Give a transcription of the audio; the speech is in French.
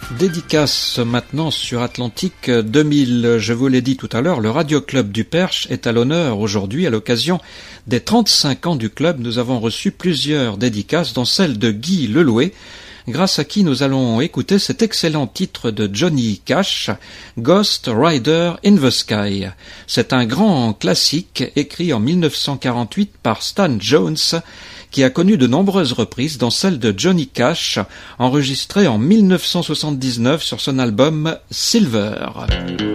Dédicace maintenant sur Atlantique 2000. Je vous l'ai dit tout à l'heure, le Radio Club du Perche est à l'honneur aujourd'hui à l'occasion des 35 ans du club. Nous avons reçu plusieurs dédicaces, dont celle de Guy Lelouet, grâce à qui nous allons écouter cet excellent titre de Johnny Cash, Ghost Rider in the Sky. C'est un grand classique écrit en 1948 par Stan Jones, qui a connu de nombreuses reprises, dont celle de Johnny Cash, enregistrée en 1979 sur son album Silver.